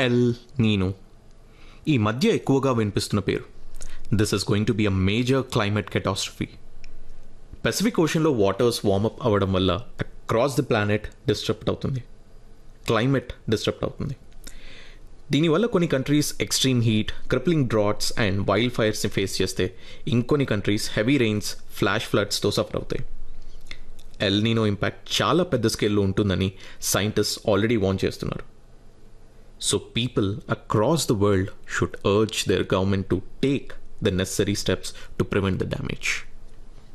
L నీనో. ఈ మధ్య ఎక్కువగా వినిపిస్తున్న పేరు. This is going to be a major climate catastrophe. Pacific ఓషన్లో waters warm up అవ్వడం వల్ల అక్రాస్ ది ప్లానెట్ డిస్టర్బ్ అవుతుంది, క్లైమేట్ డిస్టర్బ్ అవుతుంది. దీనివల్ల కొన్ని countries extreme heat, crippling droughts and wild ఫైర్స్ని face చేస్తే ఇంకొన్ని countries heavy rains, flash ఫ్లడ్స్తో suffer అవుతాయి. L నీనో impact చాలా పెద్ద స్కేల్లో ఉంటుందని సైంటిస్ట్ ఆల్రెడీ వార్న్ చేస్తున్నారు. So people across the world should urge there government to take the necessary steps to prevent the damage.